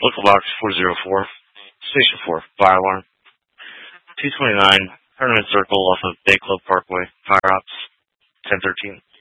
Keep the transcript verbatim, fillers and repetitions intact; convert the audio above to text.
Local box four zero four, Station four, fire alarm. two twenty-nine, Tournament Circle off of Bay Club Parkway, fire ops, ten thirteen.